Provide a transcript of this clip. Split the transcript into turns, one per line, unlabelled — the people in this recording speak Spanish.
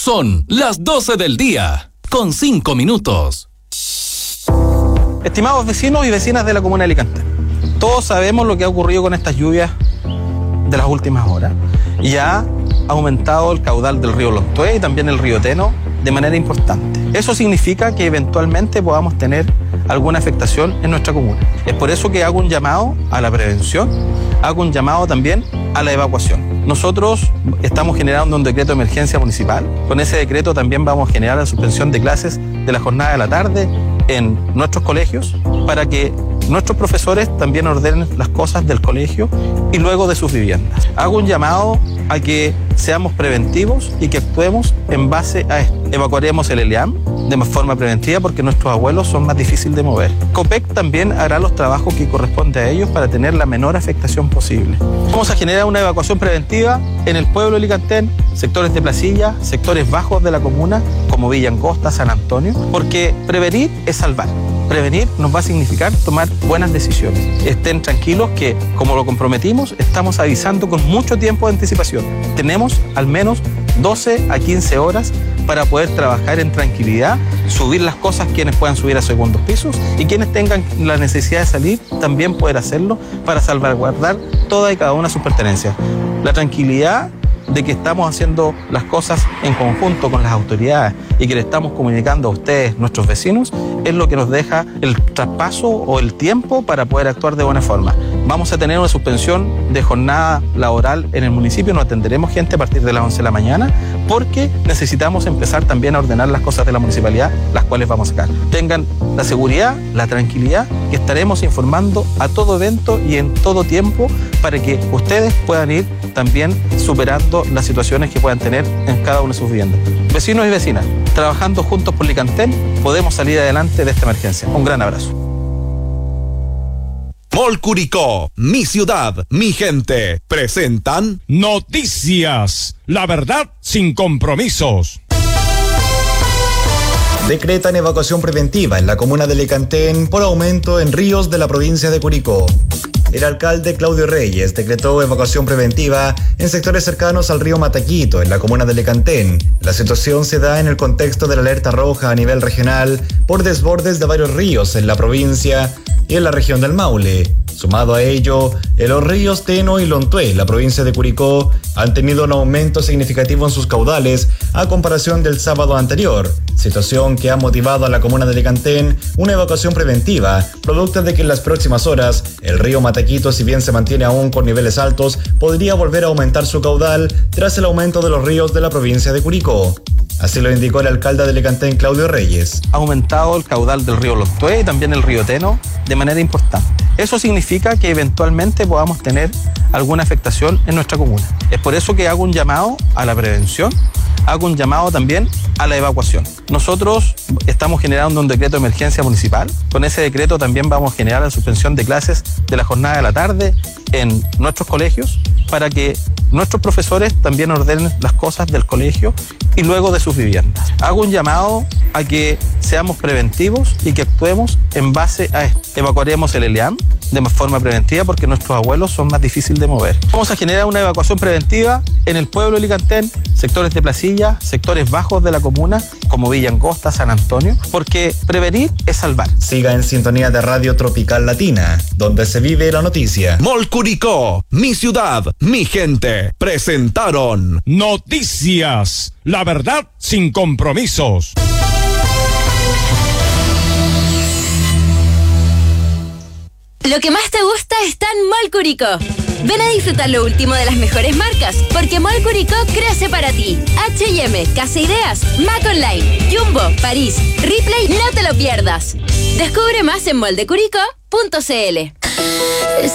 Son las 12 del día, con 5 minutos.
Estimados vecinos y vecinas de la comuna de Alicante, todos sabemos lo que ha ocurrido con estas lluvias de las últimas horas. Y ha aumentado el caudal del río Lontué y también el río Teno de manera importante. Eso significa que eventualmente podamos tener alguna afectación en nuestra comuna. Es por eso que hago un llamado a la prevención, hago un llamado también a la evacuación. Nosotros estamos generando un decreto de emergencia municipal. Con ese decreto también vamos a generar la suspensión de clases de la jornada de la tarde en nuestros colegios para que nuestros profesores también ordenen las cosas del colegio y luego de sus viviendas. Hago un llamado a que seamos preventivos y que actuemos en base a esto. Evacuaremos el ELEAM de forma preventiva porque nuestros abuelos son más difíciles de mover. COPEC también hará los trabajos que corresponde a ellos para tener la menor afectación posible. Vamos a generar una evacuación preventiva en el pueblo de Alicante, sectores de Placilla, sectores bajos de la comuna como Villa Angosta, San Antonio, porque prevenir es salvar. Prevenir nos va a significar tomar buenas decisiones. Estén tranquilos que, como lo comprometimos, estamos avisando con mucho tiempo de anticipación. Tenemos al menos 12 a 15 horas para poder trabajar en tranquilidad, subir las cosas quienes puedan subir a segundos pisos y quienes tengan la necesidad de salir también poder hacerlo para salvaguardar toda y cada una de sus pertenencias. La tranquilidad de que estamos haciendo las cosas en conjunto con las autoridades y que le estamos comunicando a ustedes, nuestros vecinos, es lo que nos deja el traspaso o el tiempo para poder actuar de buena forma. Vamos a tener una suspensión de jornada laboral en el municipio, no atenderemos gente a partir de las 11 de la mañana porque necesitamos empezar también a ordenar las cosas de la municipalidad, las cuales vamos a sacar. Tengan la seguridad, la tranquilidad que estaremos informando a todo evento y en todo tiempo para que ustedes puedan ir también superando las situaciones que puedan tener en cada una de sus viviendas. Vecinos y vecinas, trabajando juntos por Licantén, podemos salir adelante de esta emergencia. Un gran abrazo.
Mall Curicó, mi ciudad, mi gente, presentan
Noticias, la verdad sin compromisos.
Decretan evacuación preventiva en la comuna de Licantén por aumento en ríos de la provincia de Curicó. El alcalde Claudio Reyes decretó evacuación preventiva en sectores cercanos al río Mataquito, en la comuna de Licantén. La situación se da en el contexto de la alerta roja a nivel regional por desbordes de varios ríos en la provincia y en la región del Maule. Sumado a ello, los ríos Teno y Lontué, la provincia de Curicó, han tenido un aumento significativo en sus caudales a comparación del sábado anterior, situación que ha motivado a la comuna de Licantén una evacuación preventiva, producto de que en las próximas horas el río Mataquito, si bien se mantiene aún con niveles altos, podría volver a aumentar su caudal tras el aumento de los ríos de la provincia de Curicó. Así lo indicó el alcalde de Licantén, Claudio Reyes.
Ha aumentado el caudal del río Lontué y también el río Teno de manera importante. Eso significa que eventualmente podamos tener alguna afectación en nuestra comuna. Es por eso que hago un llamado a la prevención, hago un llamado también a la evacuación. Nosotros estamos generando un decreto de emergencia municipal. Con ese decreto también vamos a generar la suspensión de clases de la jornada de la tarde en nuestros colegios para que nuestros profesores también ordenen las cosas del colegio y luego de sus viviendas. Hago un llamado a que seamos preventivos y que actuemos en base a esto. Evacuaremos el ELEAM de forma preventiva porque nuestros abuelos son más difíciles de mover. Vamos a generar una evacuación preventiva en el pueblo de Licantén, sectores de Placilla, sectores bajos de la comuna como Villa Angosta, San Antonio, porque prevenir es salvar.
Siga en sintonía de Radio Tropical Latina, donde se vive la noticia.
Mall Curicó, mi ciudad, mi gente, presentaron
Noticias, la verdad sin compromisos.
Lo que más te gusta está en Mall Curicó. Ven a disfrutar lo último de las mejores marcas, porque Mall Curicó crece para ti. H&M, Casa Ideas, Mac Online, Jumbo, París, Ripley, no te lo pierdas. Descubre más en moldecuricó.cl.